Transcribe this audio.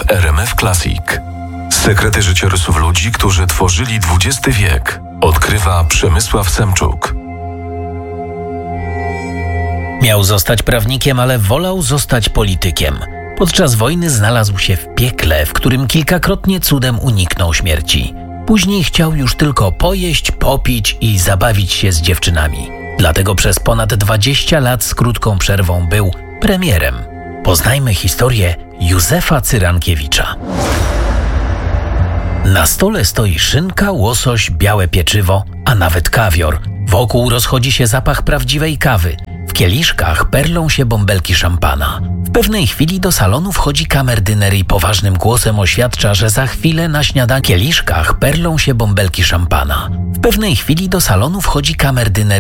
w RMF Classic. Sekrety życiorysów ludzi, którzy tworzyli XX wiek, odkrywa Przemysław Semczuk. Miał zostać prawnikiem, ale wolał zostać politykiem. Podczas wojny znalazł się w piekle, w którym kilkakrotnie cudem uniknął śmierci. Później chciał już tylko pojeść, popić i zabawić się z dziewczynami. Dlatego przez ponad 20 lat z krótką przerwą był premierem. Poznajmy historię Józefa Cyrankiewicza. Na stole stoi szynka, łosoś, białe pieczywo, a nawet kawior. Wokół rozchodzi się zapach prawdziwej kawy. W kieliszkach perlą się bąbelki szampana. W pewnej chwili do salonu wchodzi kamerdyner i poważnym głosem oświadcza, że za chwilę na śniadanie w kieliszkach perlą się bąbelki szampana. W pewnej chwili do salonu wchodzi kamerdyner